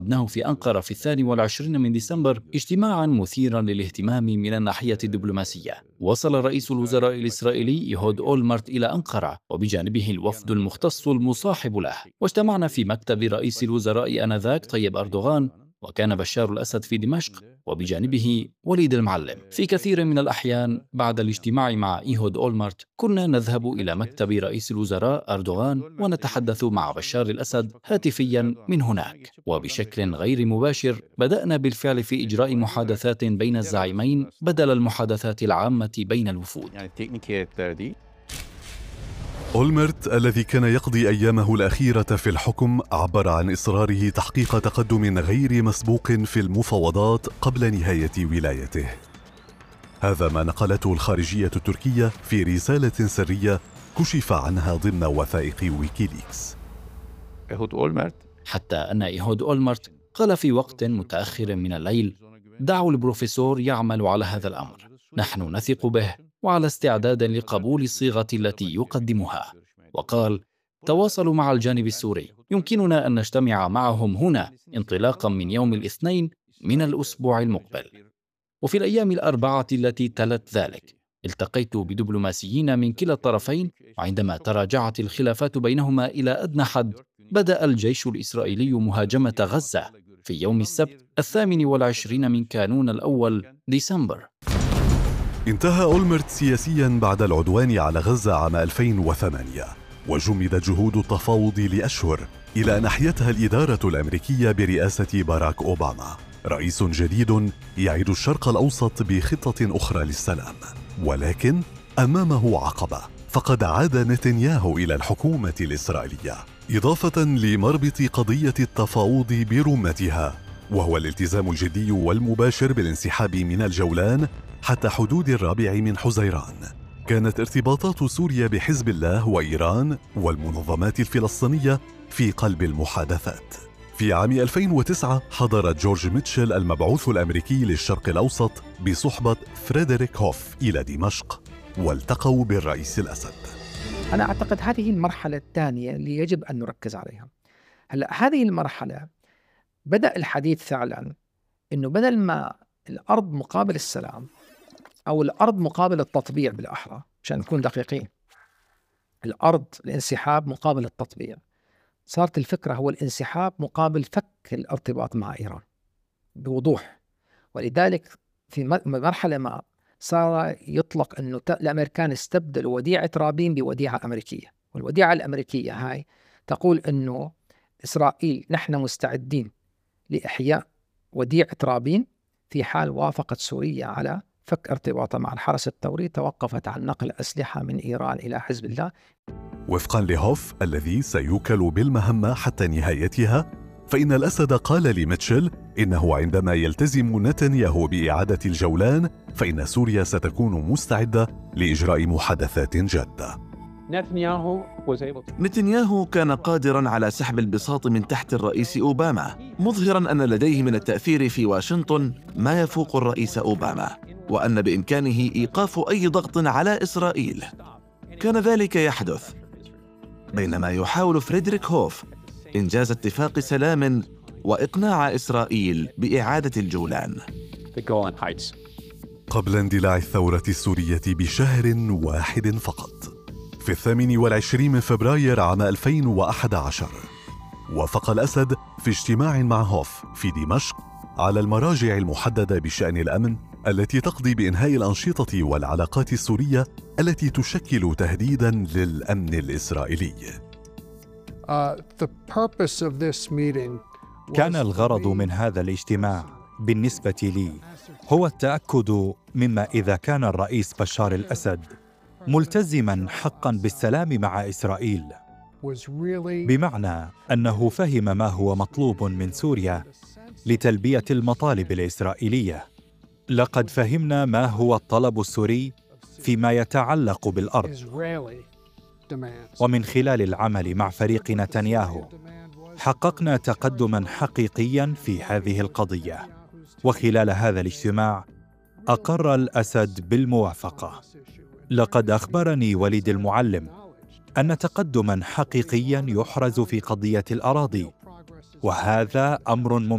عقدناه في أنقرة في 22 من ديسمبر اجتماعا مثيرا للاهتمام من الناحية الدبلوماسية. وصل رئيس الوزراء الإسرائيلي إيهود أولمرت إلى أنقرة وبجانبه الوفد المختص المصاحب له، واجتمعنا في مكتب رئيس الوزراء آنذاك طيب أردوغان، وكان بشار الأسد في دمشق وبجانبه وليد المعلم. في كثير من الأحيان بعد الاجتماع مع إيهود أولمرت كنا نذهب إلى مكتب رئيس الوزراء أردوغان ونتحدث مع بشار الأسد هاتفيا من هناك. وبشكل غير مباشر بدأنا بالفعل في إجراء محادثات بين الزعيمين بدل المحادثات العامة بين الوفود. أولمرت الذي كان يقضي أيامه الأخيرة في الحكم عبر عن إصراره تحقيق تقدم غير مسبوق في المفاوضات قبل نهاية ولايته. هذا ما نقلته الخارجية التركية في رسالة سرية كشف عنها ضمن وثائق ويكيليكس. حتى أن إيهود أولمرت قال في وقت متأخر من الليل: دعوا البروفيسور يعمل على هذا الأمر، نحن نثق به وعلى استعداد لقبول الصيغة التي يقدمها. وقال: تواصلوا مع الجانب السوري، يمكننا أن نجتمع معهم هنا انطلاقا من يوم الاثنين من الأسبوع المقبل. وفي الأيام الأربعة التي تلت ذلك التقيت بدبلوماسيين من كلا الطرفين، وعندما تراجعت الخلافات بينهما إلى أدنى حد بدأ الجيش الإسرائيلي مهاجمة غزة في يوم السبت 28 من كانون الأول ديسمبر. انتهى أولمرت سياسيا بعد العدوان على غزة عام 2008، وجمدت جهود التفاوض لأشهر إلى أن أحيتها الإدارة الأمريكية برئاسة باراك أوباما، رئيس جديد يعيد الشرق الأوسط بخطة أخرى للسلام. ولكن أمامه عقبة، فقد عاد نتنياهو إلى الحكومة الإسرائيلية، إضافة لمربط قضية التفاوض برمتها، وهو الالتزام الجدي والمباشر بالانسحاب من الجولان حتى حدود 4 من حزيران. كانت ارتباطات سوريا بحزب الله وإيران والمنظمات الفلسطينية في قلب المحادثات. في عام 2009 حضر جورج ميتشل المبعوث الأمريكي للشرق الأوسط بصحبة فريدريك هوف إلى دمشق، والتقوا بالرئيس الأسد. أنا أعتقد هذه المرحلة الثانية اللي يجب أن نركز عليها. هلأ هذه المرحلة بدأ الحديث فعلا إنه بدل ما الأرض مقابل السلام أو الأرض مقابل التطبيع، بالأحرى عشان نكون دقيقين، الأرض الانسحاب مقابل التطبيع، صارت الفكرة هو الانسحاب مقابل فك الارتباط مع إيران بوضوح. ولذلك في مرحلة ما صار يطلق أنه الأمريكان استبدلوا وديعة رابين بوديعة أمريكية، والوديعة الأمريكية هاي تقول أنه إسرائيل نحن مستعدين لإحياء وديعة رابين في حال وافقت سوريا على فك ارتباطها مع الحرس الثوري، توقفت عن نقل أسلحة من إيران إلى حزب الله. وفقا لهوف الذي سيوكل بالمهمة حتى نهايتها، فإن الأسد قال لميتشل إنه عندما يلتزم نتنياهو بإعادة الجولان فإن سوريا ستكون مستعدة لإجراء محادثات جادة. نتنياهو كان قادراً على سحب البساط من تحت الرئيس أوباما، مظهراً أن لديه من التأثير في واشنطن ما يفوق الرئيس أوباما، وأن بإمكانه إيقاف أي ضغط على إسرائيل. كان ذلك يحدث بينما يحاول فريدريك هوف إنجاز اتفاق سلام وإقناع إسرائيل بإعادة الجولان. قبل اندلاع الثورة السورية بشهر واحد فقط، في 28 من فبراير عام 2011، وافق الأسد في اجتماع مع هوف في دمشق على المراجع المحددة بشأن الأمن التي تقضي بإنهاء الأنشطة والعلاقات السورية التي تشكل تهديداً للأمن الإسرائيلي. كان الغرض من هذا الاجتماع بالنسبة لي هو التأكد مما إذا كان الرئيس بشار الأسد ملتزماً حقاً بالسلام مع إسرائيل، بمعنى أنه فهم ما هو مطلوب من سوريا لتلبية المطالب الإسرائيلية. لقد فهمنا ما هو الطلب السوري فيما يتعلق بالأرض، ومن خلال العمل مع فريق نتنياهو حققنا تقدماً حقيقياً في هذه القضية. وخلال هذا الاجتماع أقر الأسد بالموافقة. لقد أخبرني وليد المعلم أن تقدماً حقيقياً يحرز في قضية الأراضي، وهذا أمر